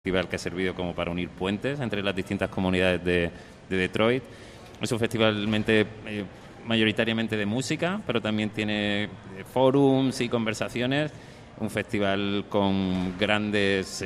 festival que ha servido como para unir puentes entre las distintas comunidades de Detroit. Es un festival mayoritariamente de música, pero también tiene forums y conversaciones. Un festival con grandes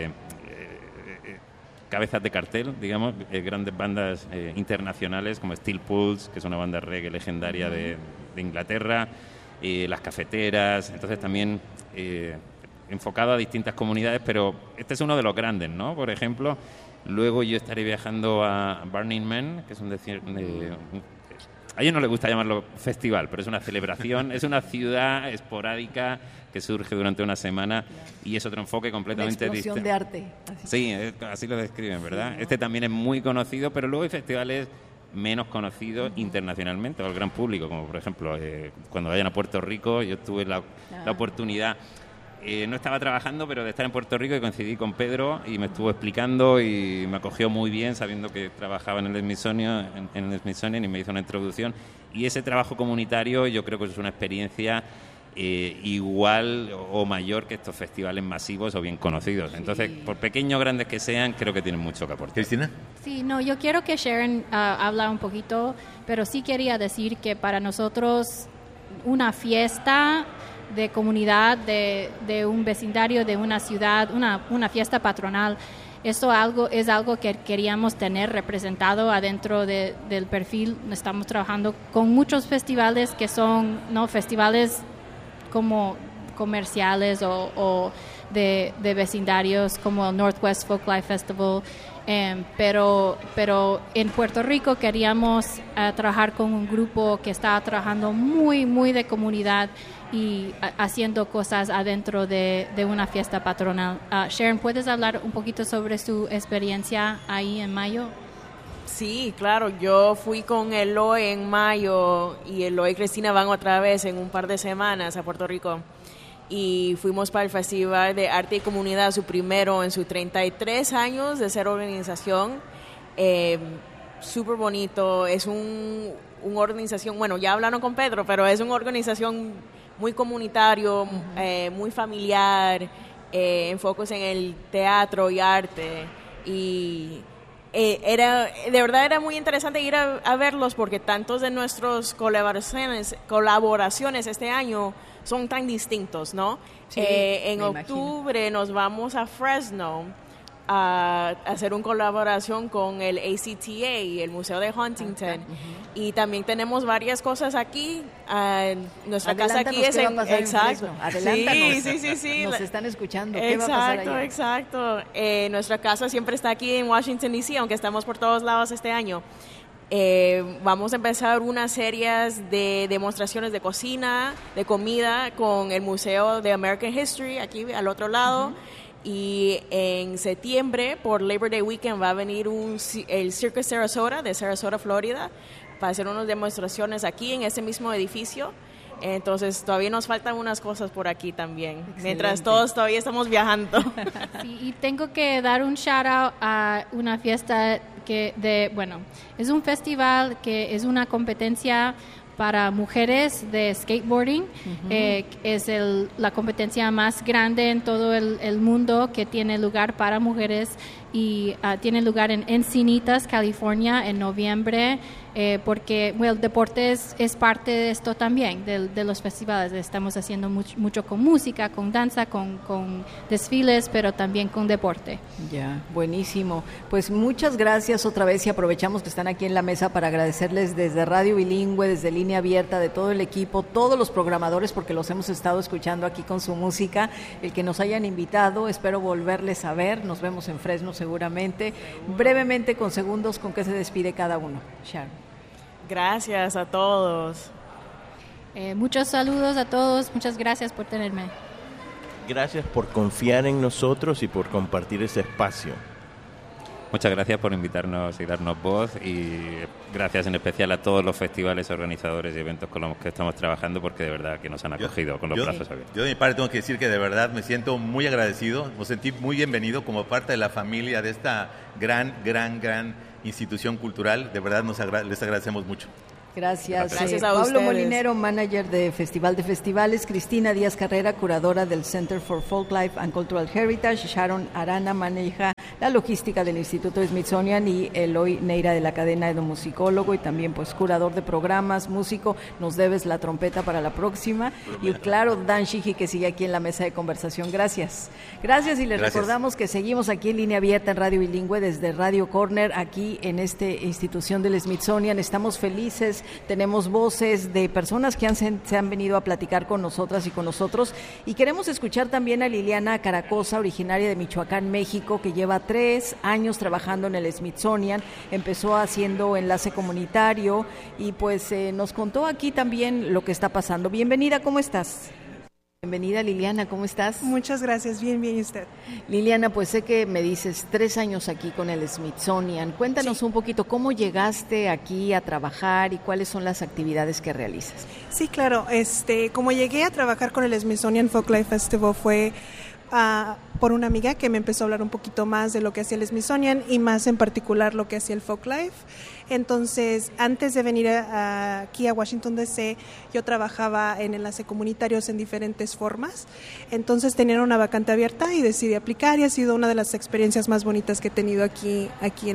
cabezas de cartel, digamos, grandes bandas internacionales como Steel Pulse, que es una banda reggae legendaria de Inglaterra, las cafeteras. Entonces también enfocado a distintas comunidades, pero este es uno de los grandes, ¿no? Por ejemplo, luego yo estaré viajando a Burning Man, que es a ellos no les gusta llamarlo festival, pero es una celebración, es una ciudad esporádica que surge durante una semana y es otro enfoque completamente distinto. Una explosión de arte. Sí, así lo describen, ¿verdad? Sí, ¿no? Este también es muy conocido, pero luego hay festivales menos conocidos internacionalmente o al gran público, como por ejemplo cuando vayan a Puerto Rico. Yo tuve la oportunidad, no estaba trabajando, pero de estar en Puerto Rico, y coincidí con Pedro y me estuvo explicando y me acogió muy bien, sabiendo que trabajaba en el Smithsonian, y me hizo una introducción. Y ese trabajo comunitario yo creo que es una experiencia igual o mayor que estos festivales masivos o bien conocidos. Sí. Entonces, por pequeños o grandes que sean, creo que tienen mucho que aportar. ¿Cristina? Sí, no, yo quiero que Sharon habla un poquito, pero sí quería decir que para nosotros una fiesta de comunidad, de un vecindario, de una ciudad, una fiesta patronal, eso es algo que queríamos tener representado adentro del perfil. Estamos trabajando con muchos festivales que son festivales como comerciales o de vecindarios, como el Northwest Folklife Festival, pero en Puerto Rico queríamos trabajar con un grupo que estaba trabajando muy, muy de comunidad y haciendo cosas adentro de una fiesta patronal. Sharon, ¿puedes hablar un poquito sobre su experiencia ahí en mayo? Sí, claro, yo fui con Eloy en mayo y Eloy y Cristina van otra vez en un par de semanas a Puerto Rico y fuimos para el Festival de Arte y Comunidad, su primero en sus 33 años de ser organización. Súper bonito, es una organización, bueno, ya hablaron con Pedro, pero es una organización muy comunitario, muy familiar, enfocos en el teatro y arte, y de verdad era muy interesante ir a verlos, porque tantos de nuestras colaboraciones este año son tan distintos, ¿no? Sí, en octubre nos vamos a Fresno a hacer una colaboración con el ACTA, el Museo de Huntington, y también tenemos varias cosas aquí. Nuestra casa aquí es exacto. Adelántanos. Sí. Nos están escuchando. ¿Qué va a pasar allá? Exacto. Nuestra casa siempre está aquí en Washington D.C., aunque estamos por todos lados este año. Vamos a empezar unas series de demostraciones de cocina, de comida, con el Museo de American History aquí al otro lado. Y en septiembre, por Labor Day Weekend, va a venir el Circus Sarasota de Sarasota, Florida, para hacer unas demostraciones aquí en ese mismo edificio. Entonces todavía nos faltan unas cosas por aquí también. Excelente. Mientras todos todavía estamos viajando. Sí, y tengo que dar un shout out a una fiesta es un festival que es una competencia para mujeres de skateboarding. Es la competencia más grande en todo el mundo, que tiene lugar para mujeres, y tiene lugar en Encinitas, California, en noviembre, porque el deporte es parte de esto también, de los festivales. Estamos haciendo mucho con música, con danza, con desfiles, pero también con deporte. Ya, buenísimo. Pues muchas gracias otra vez, y aprovechamos que están aquí en la mesa para agradecerles desde Radio Bilingüe, desde Línea Abierta, de todo el equipo, todos los programadores, porque los hemos estado escuchando aquí con su música, el que nos hayan invitado. Espero volverles a ver. Nos vemos en Fresno seguramente. Brevemente, con segundos, ¿con qué se despide cada uno? Sharon. Gracias a todos. Muchos saludos a todos. Muchas gracias por tenerme. Gracias por confiar en nosotros y por compartir ese espacio. Muchas gracias por invitarnos y darnos voz, y gracias en especial a todos los festivales, organizadores y eventos con los que estamos trabajando, porque de verdad que nos han acogido con los brazos abiertos. Yo de mi parte tengo que decir que de verdad me siento muy agradecido, me sentí muy bienvenido como parte de la familia de esta gran institución cultural. De verdad les agradecemos mucho. Gracias. Gracias a Pablo ustedes. Molinero, manager de Festival de Festivales, Cristina Díaz Carrera, curadora del Center for Folklife and Cultural Heritage, Sharon Arana maneja la logística del Instituto Smithsonian y Eloy Neira de la cadena Edomusicólogo y también pues curador de programas, músico, nos debes la trompeta para la próxima y claro, Dan Shiji que sigue aquí en la mesa de conversación. Gracias. Gracias y les recordamos que seguimos aquí en Línea Abierta en Radio Bilingüe desde Radio Corner aquí en esta institución del Smithsonian. Estamos felices, tenemos voces de personas que se han venido a platicar con nosotras y con nosotros y queremos escuchar también a Liliana Caracosa, originaria de Michoacán, México, que lleva 3 años trabajando en el Smithsonian, empezó haciendo enlace comunitario y pues nos contó aquí también lo que está pasando. Bienvenida, ¿cómo estás? Bienvenida Liliana, ¿cómo estás? Muchas gracias, bien, ¿y usted? Liliana, pues sé que me dices 3 años aquí con el Smithsonian. Cuéntanos un poquito cómo llegaste aquí a trabajar y cuáles son las actividades que realizas. Sí, claro, como llegué a trabajar con el Smithsonian Folklife Festival fue por una amiga que me empezó a hablar un poquito más de lo que hacía el Smithsonian y más en particular lo que hacía el Folklife. Entonces, antes de venir aquí a Washington DC, yo trabajaba en enlace comunitarios en diferentes formas. Entonces, tenían una vacante abierta y decidí aplicar y ha sido una de las experiencias más bonitas que he tenido aquí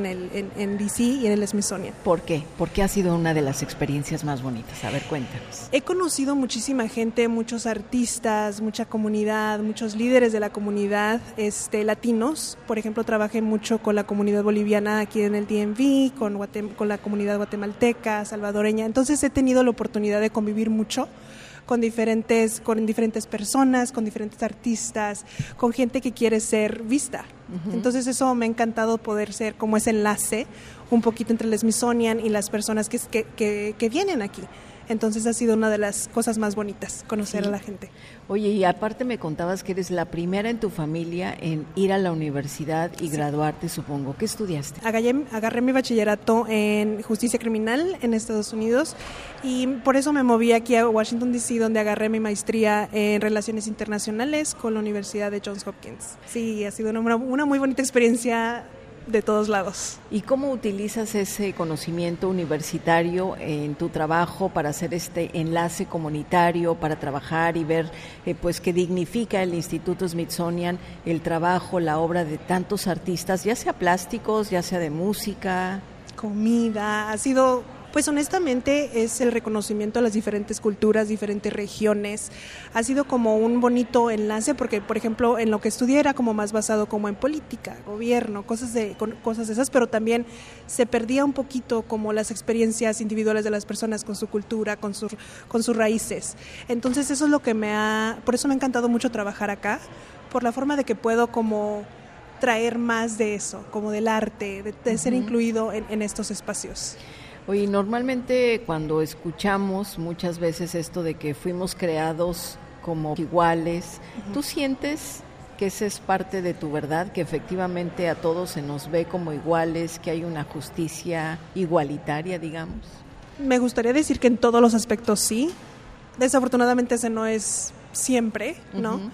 en DC y en el Smithsonian. ¿Por qué? ¿Por qué ha sido una de las experiencias más bonitas? A ver, cuéntanos. He conocido muchísima gente, muchos artistas, mucha comunidad, muchos líderes de la comunidad latinos. Por ejemplo, trabajé mucho con la comunidad boliviana aquí en el DMV, con la comunidad guatemalteca, salvadoreña. Entonces he tenido la oportunidad de convivir mucho con diferentes personas, con diferentes artistas, con gente que quiere ser vista. Uh-huh. Entonces eso me ha encantado poder ser como ese enlace un poquito entre el Smithsonian y las personas que vienen aquí. Entonces ha sido una de las cosas más bonitas, conocer a la gente. Oye, y aparte me contabas que eres la primera en tu familia en ir a la universidad y graduarte, supongo. ¿Qué estudiaste? Agarré mi bachillerato en justicia criminal en Estados Unidos y por eso me moví aquí a Washington DC, donde agarré mi maestría en relaciones internacionales con la Universidad de Johns Hopkins. Sí, ha sido una muy bonita experiencia de todos lados. ¿Y cómo utilizas ese conocimiento universitario en tu trabajo para hacer este enlace comunitario, para trabajar y ver pues que dignifica el Instituto Smithsonian el trabajo, la obra de tantos artistas, ya sea plásticos, ya sea de música? Comida, ha sido... Pues honestamente es el reconocimiento a las diferentes culturas, diferentes regiones. Ha sido como un bonito enlace porque, por ejemplo, en lo que estudié era como más basado como en política, gobierno, cosas de esas, pero también se perdía un poquito como las experiencias individuales de las personas con su cultura, con sus raíces. Entonces eso es lo que por eso me ha encantado mucho trabajar acá, por la forma de que puedo como traer más de eso, como del arte, de ser incluido en estos espacios. Oye, normalmente cuando escuchamos muchas veces esto de que fuimos creados como iguales, ¿tú sientes que esa es parte de tu verdad, que efectivamente a todos se nos ve como iguales, que hay una justicia igualitaria, digamos? Me gustaría decir que en todos los aspectos sí. Desafortunadamente ese no es siempre, ¿no? Uh-huh.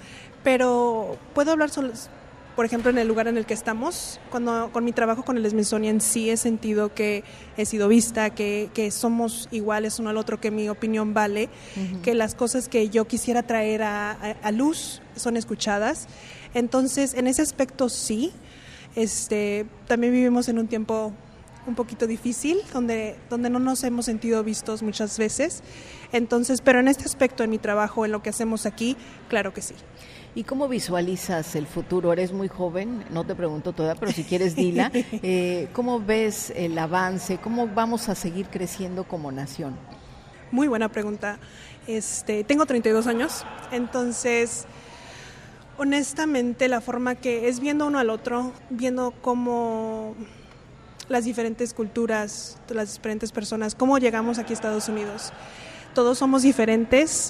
Pero puedo hablar por ejemplo, en el lugar en el que estamos, con mi trabajo con el Smithsonian sí he sentido que he sido vista, que somos iguales uno al otro, que mi opinión vale, uh-huh. que las cosas que yo quisiera traer a luz son escuchadas. Entonces, en ese aspecto sí. También vivimos en un tiempo un poquito difícil, donde no nos hemos sentido vistos muchas veces. Entonces, pero en este aspecto, en mi trabajo, en lo que hacemos aquí, claro que sí. ¿Y cómo visualizas el futuro? Eres muy joven, no te pregunto toda, pero si quieres dila. ¿Cómo ves el avance? ¿Cómo vamos a seguir creciendo como nación? Muy buena pregunta. Tengo 32 años, entonces, honestamente, la forma que es viendo uno al otro, viendo cómo las diferentes culturas, las diferentes personas, cómo llegamos aquí a Estados Unidos. Todos somos diferentes.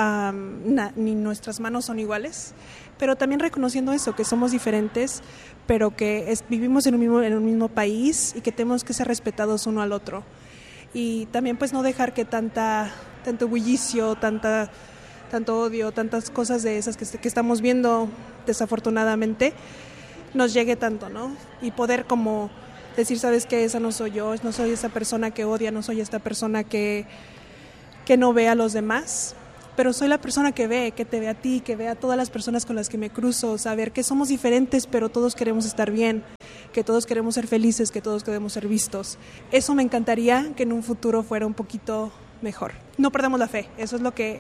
Ni nuestras manos son iguales, pero también reconociendo eso, que somos diferentes, pero que vivimos en un mismo país y que tenemos que ser respetados uno al otro. Y también pues no dejar que tanto bullicio, tanto odio, tantas cosas de esas que estamos viendo desafortunadamente nos llegue tanto, ¿no? Y poder como decir, ¿sabes qué? Esa no soy yo, no soy esa persona que odia, no soy esta persona que no ve a los demás, pero soy la persona que te ve a ti, que ve a todas las personas con las que me cruzo, saber que somos diferentes, pero todos queremos estar bien, que todos queremos ser felices, que todos queremos ser vistos. Eso me encantaría que en un futuro fuera un poquito mejor. No perdamos la fe, eso es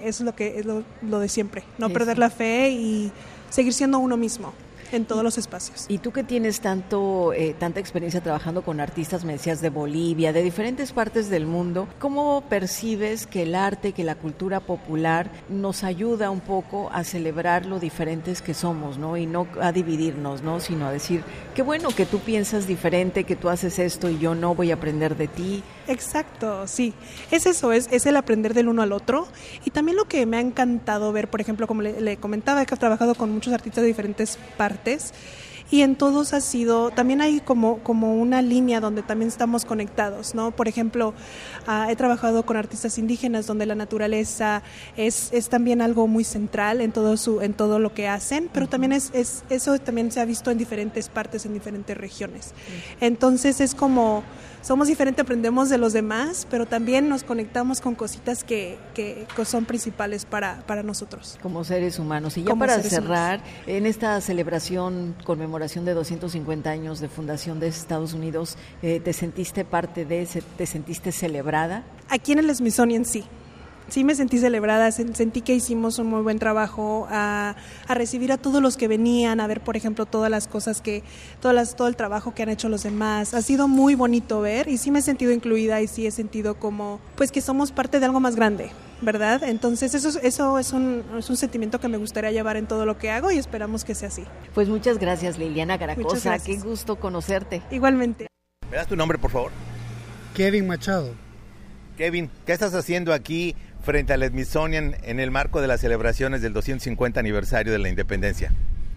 lo de siempre, no perder la fe y seguir siendo uno mismo en todos los espacios. Y tú que tienes tanta experiencia trabajando con artistas, me decías, de Bolivia, de diferentes partes del mundo, ¿cómo percibes que el arte, que la cultura popular nos ayuda un poco a celebrar lo diferentes que somos, ¿no? Y no a dividirnos, ¿no? Sino a decir, qué bueno que tú piensas diferente, que tú haces esto y yo no, voy a aprender de ti. Exacto, sí. Es eso, es el aprender del uno al otro. Y también lo que me ha encantado ver, por ejemplo, como le comentaba, que he trabajado con muchos artistas de diferentes partes, y en todos ha sido, también hay como una línea donde también estamos conectados, ¿no? Por ejemplo, he trabajado con artistas indígenas donde la naturaleza es también algo muy central en todo lo que hacen, pero también eso también se ha visto en diferentes partes, en diferentes regiones. Entonces es como somos diferentes, aprendemos de los demás, pero también nos conectamos con cositas que son principales para nosotros. Como seres humanos. Y ya para cerrar, en esta celebración, conmemoración de 250 años de fundación de Estados Unidos, ¿te sentiste te sentiste celebrada? Aquí en el Smithsonian sí me sentí celebrada, sentí que hicimos un muy buen trabajo a recibir a todos los que venían, a ver, por ejemplo, todas las cosas todo el trabajo que han hecho los demás. Ha sido muy bonito ver y sí me he sentido incluida y sí he sentido como, pues, que somos parte de algo más grande, ¿verdad? Entonces eso es un sentimiento que me gustaría llevar en todo lo que hago y esperamos que sea así. Pues muchas gracias, Liliana Garacosa, qué gusto conocerte. Igualmente. ¿Me das tu nombre, por favor? Kevin Machado. Kevin, ¿qué estás haciendo aquí frente al Smithsonian en el marco de las celebraciones del 250 aniversario de la independencia?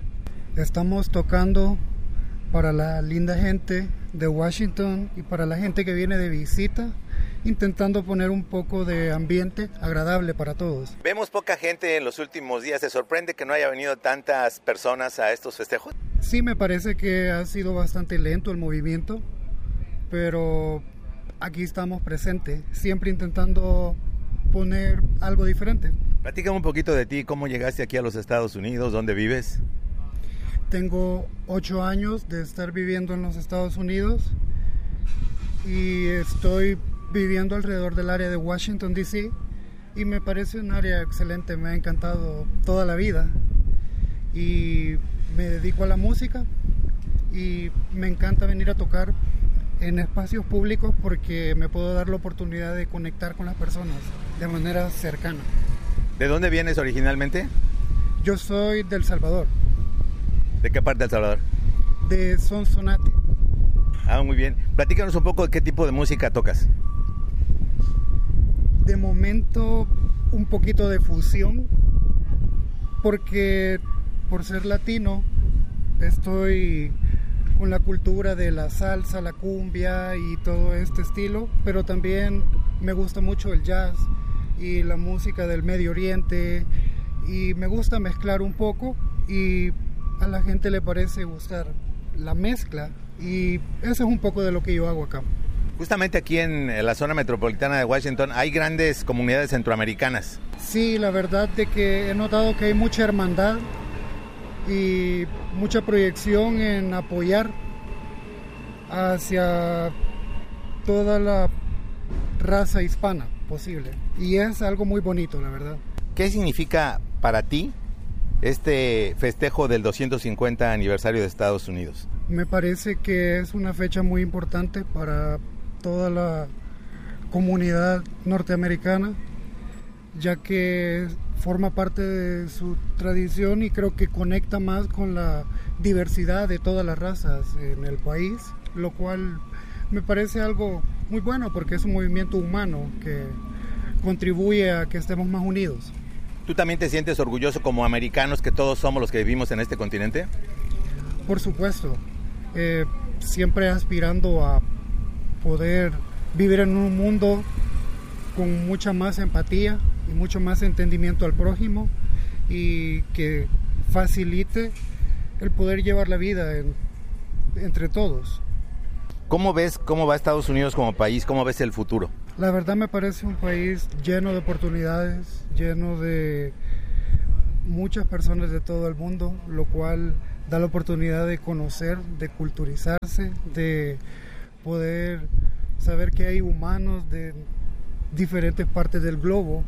Estamos tocando para la linda gente de Washington y para la gente que viene de visita, intentando poner un poco de ambiente agradable para todos. Vemos poca gente en los últimos días. ¿Te sorprende que no haya venido tantas personas a estos festejos? Sí, me parece que ha sido bastante lento el movimiento, pero aquí estamos presentes, siempre intentando poner algo diferente. Platícame un poquito de ti, ¿cómo llegaste aquí a los Estados Unidos? ¿Dónde vives? Tengo 8 años de estar viviendo en los Estados Unidos y estoy viviendo alrededor del área de Washington, D.C. y me parece un área excelente, me ha encantado toda la vida y me dedico a la música y me encanta venir a tocar en espacios públicos porque me puedo dar la oportunidad de conectar con las personas de manera cercana. ¿De dónde vienes originalmente? Yo soy de El Salvador. ¿De qué parte de El Salvador? De Sonsonate. Muy bien. Platícanos un poco de qué tipo de música tocas. De momento un poquito de fusión porque por ser latino estoy con la cultura de la salsa, la cumbia y todo este estilo, pero también me gusta mucho el jazz y la música del Medio Oriente y me gusta mezclar un poco y a la gente le parece gustar la mezcla y eso es un poco de lo que yo hago acá. Justamente aquí en la zona metropolitana de Washington hay grandes comunidades centroamericanas. Sí, la verdad de que he notado que hay mucha hermandad y mucha proyección en apoyar hacia toda la raza hispana posible y es algo muy bonito, la verdad. ¿Qué significa para ti este festejo del 250 aniversario de Estados Unidos? Me parece que es una fecha muy importante para toda la comunidad norteamericana, ya que forma parte de su tradición y creo que conecta más con la diversidad de todas las razas en el país, lo cual me parece algo muy bueno porque es un movimiento humano que contribuye a que estemos más unidos. ¿Tú también te sientes orgulloso como americanos que todos somos los que vivimos en este continente? Por supuesto, siempre aspirando a poder vivir en un mundo con mucha más empatía y mucho más entendimiento al prójimo y que facilite el poder llevar la vida entre todos. ¿Cómo va Estados Unidos como país? ¿Cómo ves el futuro? La verdad me parece un país lleno de oportunidades, lleno de muchas personas de todo el mundo, lo cual da la oportunidad de conocer, de culturizarse, de poder saber que hay humanos de diferentes partes del globo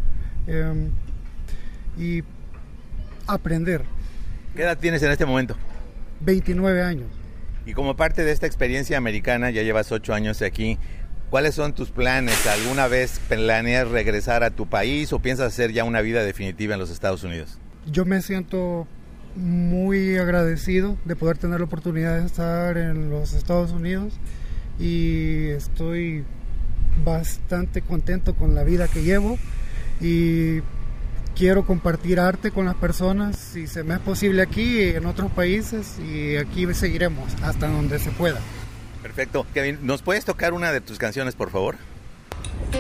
y aprender. ¿Qué edad tienes en este momento? 29 años. Y como parte de esta experiencia americana, ya llevas 8 años aquí, ¿cuáles son tus planes? ¿Alguna vez planeas regresar a tu país o piensas hacer ya una vida definitiva en los Estados Unidos? Yo me siento muy agradecido de poder tener la oportunidad de estar en los Estados Unidos y estoy bastante contento con la vida que llevo y quiero compartir arte con las personas, si se me es posible aquí, en otros países, y aquí seguiremos hasta donde se pueda. Perfecto. Kevin, ¿nos puedes tocar una de tus canciones, por favor?